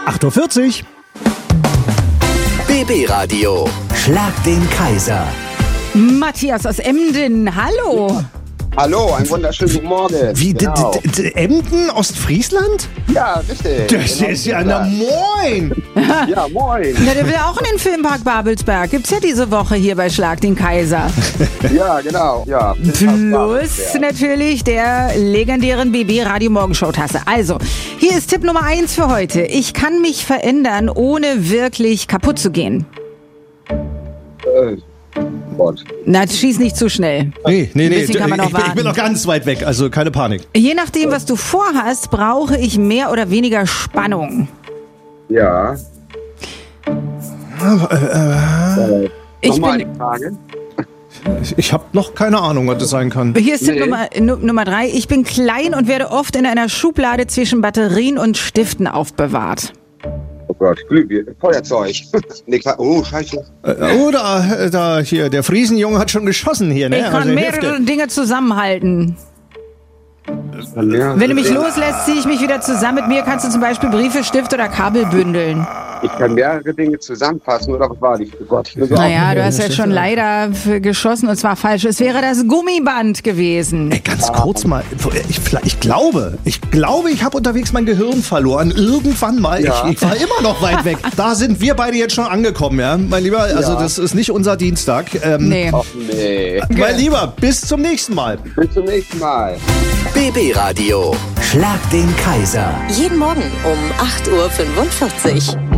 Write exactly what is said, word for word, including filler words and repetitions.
acht Uhr vierzig. B B Radio. Schlag den Kaiser. Matthias aus Emden, hallo. Hallo, einen wunderschönen guten Morgen. Wie, genau. d- d- d- Emden, Ostfriesland? Ja, richtig. Das genau ist ja so eine Moin. Ja, moin. Na, der will auch in den Filmpark Babelsberg. Gibt's ja diese Woche hier bei Schlag den Kaiser. Ja, genau. Ja. Plus natürlich der legendären B B Radio Morgenshow Tasse. Also, hier ist Tipp Nummer eins für heute. Ich kann mich verändern, ohne wirklich kaputt zu gehen. Äh, Gott. Na, schieß nicht zu schnell. Nee, nee, nee. bisschen kann man noch ich, bin- ich bin warten. noch ganz weit weg, also keine Panik. Je nachdem, was du vorhast, brauche ich mehr oder weniger Spannung. Ja. Äh, Ich Nochmal bin, die Frage. Ich, ich habe noch keine Ahnung, was das sein kann. hier ist Tipp Nee. Nummer, Nu- Nummer drei. Ich bin klein und werde oft in einer Schublade zwischen Batterien und Stiften aufbewahrt. Oh Gott, Glühbirne, Feuerzeug. nee, klar. Oh, scheiße. Äh, Oh, da, da hier, der Friesenjunge hat schon geschossen hier, ne? Ich kann Also mehrere Hälfte. Dinge zusammenhalten. Ja. Wenn du mich loslässt, ziehe ich mich wieder zusammen. Mit mir kannst du zum Beispiel Briefe, Stift oder Kabel bündeln. Ich kann mehrere Dinge zusammenfassen, oder was war die? Oh Gott, ich bin so Naja, du hast ja schon leider f- geschossen und zwar falsch. Es wäre das Gummiband gewesen. Ey, ganz kurz mal, ich, ich glaube, ich glaube, ich habe unterwegs mein Gehirn verloren. Irgendwann mal, Ja. ich, ich war immer noch weit weg. Da sind wir beide jetzt schon angekommen, ja, mein Lieber. Also Ja. das ist nicht unser Dienstag. Ähm, Nee. Ach nee. Mein Lieber, bis zum nächsten Mal. Bis zum nächsten Mal. B B Radio. Schlag den Kaiser. Jeden Morgen um acht Uhr fünfundvierzig.